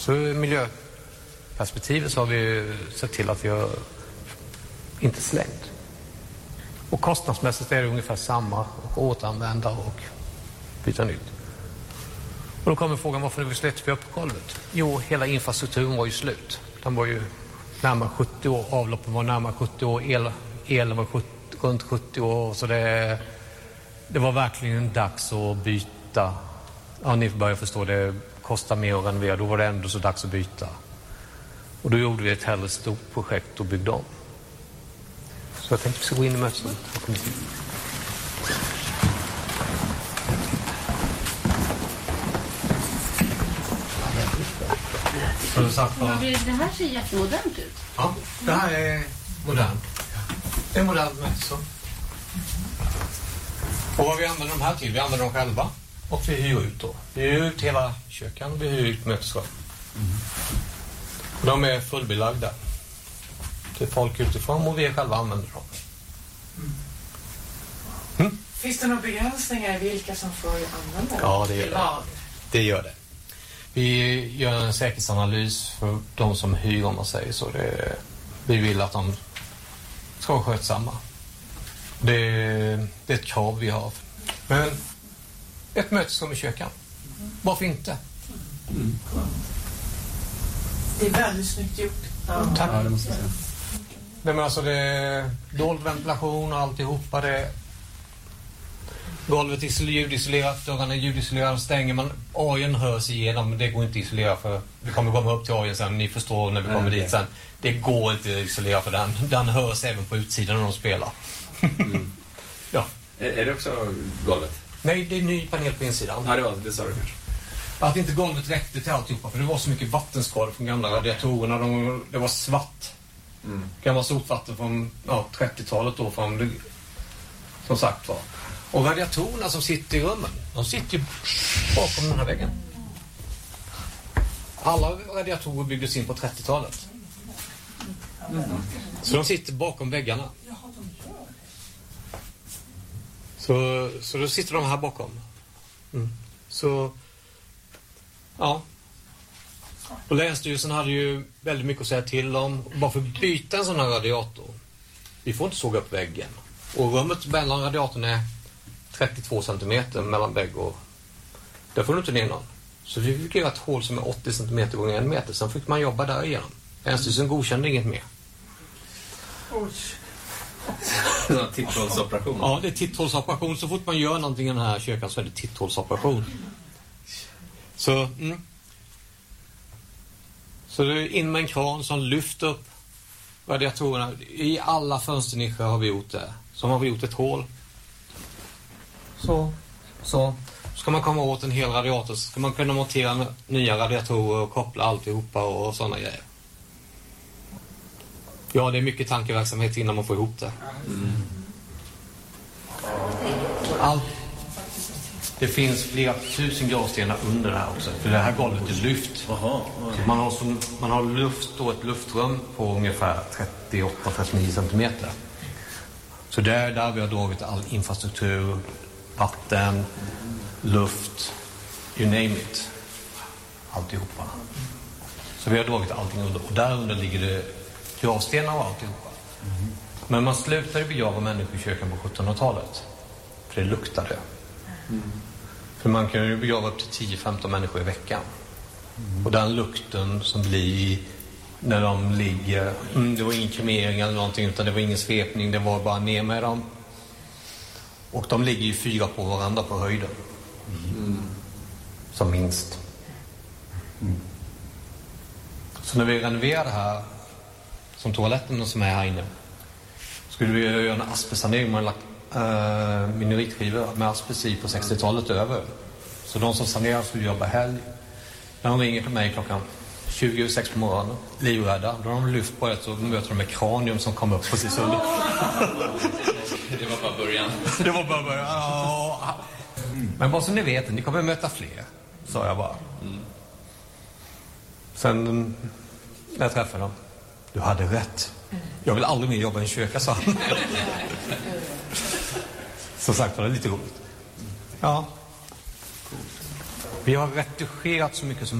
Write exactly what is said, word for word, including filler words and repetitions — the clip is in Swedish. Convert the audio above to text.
Så i miljöperspektivet så har vi sett till att vi har inte slängt. Och kostnadsmässigt är det ungefär samma, och återanvända och byta nytt. Och då kommer frågan, varför vi släppte vi upp golvet? Jo, hela infrastrukturen var ju slut. Den var ju närmare sjuttio år, avloppen var närmare sjuttio år, el, elen var sjuttio, runt sjuttio år. Så det, det var verkligen dags att byta. Ja, ni börjar förstå, det kostar mer att renovera. Då var det ändå så dags att byta. Och då gjorde vi ett hellre stort projekt och byggde om. Så jag tänkte att vi ska gå in i mötet. Så sagt, ja, det här ser jättemodernt ut. Ja, det här är modernt. Det är modernt möte. Och vad vi använder de här till? Vi använder dem själva. Och vi hyr ut då. Vi hyr ut hela köken och vi hyr ut mötesrum. Mm. De är fullbelagda. Det är folk utifrån och vi själva använder dem. Mm. Finns det några begränsningar i vilka som får använda dem? Ja, det gör det. Det gör det. Vi gör en säkerhetsanalys för de som hyr, om man säger så. Det, vi vill att de ska vara skötsamma. Det, det är ett krav vi har. Men ett mötesrum i köken. Varför inte? Mm. Det är väldigt snyggt gjort. Ja. Tack. Ja, det måste jag säga. Nej, men alltså det är dold ventilation och alltihopa. Det golvet är ljudisolerat, dörrarna är ljudisolerade, stänger man. Ajen hörs igenom, men det går inte att isolera för vi kommer komma upp till ajen sen, ni förstår när vi kommer mm, dit sen. Det går inte att isolera för den. Den hörs även på utsidan när de spelar. Mm. Ja. Är, är det också golvet? Nej, det är ny panel på insidan. Ja, det var det sa du kanske. Att inte golvet räckte till alltihopa, för det var så mycket vattenskador från gamla radiatorerna. De, det var svart. Mm. Gamla sopvatten från ja, trettiotalet då, från det, som sagt var. Och radiatorerna som sitter i rummen, de sitter ju bakom den här väggen. Alla radiatorer byggdes in på trettiotalet. Mm. Så de sitter bakom väggarna. Så, så då sitter de här bakom. Mm. Så, ja. Och länsstyrelsen hade ju väldigt mycket att säga till om. Bara för att byta en sån här radiator. Vi får inte såga upp väggen. Och rummet mellan radiatorn är trettiotvå centimeter mellan vägg och... Där får du inte ner någon. Så vi fick göra ett hål som är åttio centimeter gånger en meter. Sen fick man jobba där igenom. Länsstyrelsen godkände inget mer. Oj. Titthålsoperation. Ja, det är titthålsoperation. Så fort man gör någonting i den här kökan så är det titthålsoperation. Så, mm. Så det är in med en kran som lyfter upp radiatorerna. I alla fönsternischer har vi gjort det. Så har vi gjort ett hål. Så, så. Ska man komma åt en hel radiator så ska man kunna montera nya radiatorer och koppla alltihopa och sådana grejer. Ja, det är mycket tankeverksamhet innan man får ihop det. Mm. Allt. Det finns flera tusen gravstenar under det här också. För det här golvet är lyft. Aha, aha. Man har, som, man har luft då, ett luftrum på ungefär trettioåtta till trettionio centimeter. Så där, där vi har dragit all infrastruktur, vatten, luft, you name it. Alltihopa. Så vi har dragit allting under. Och där under ligger det gravstenar och alltihopa. Mm. Men man slutade begrava människor i köken på sjuttonhundratalet. För det luktade. Mm. För man kan ju begrava upp till tio till femton människor i veckan. Mm. Och den lukten som blir när de ligger... Mm, det var ingen kremering eller någonting, utan det var ingen svepning. Det var bara ner med dem. Och de ligger ju fyra på varandra på höjden. Mm. Som minst. Mm. Så när vi renoverar det här, som toaletten som är här inne, skulle vi göra en asbestsanering. Man har lagt uh, minoritskivor med asbest i på sextiotalet över. Så de som sanerar skulle jobba helg. När de ringer till mig klockan tjugo sex på morgonen, livrädda, då har de lyft på ett och möter de med kranium som kom upp på sitt under. Det var bara början. Det var bara början. Ja. Men bara så ni vet, ni kommer möta fler, sa jag bara. Mm. Sen när jag träffade dem, du hade rätt. Jag vill aldrig mer jobba i en köka, sa han. Som sagt var det lite roligt. Ja. Vi har retuscherat så mycket som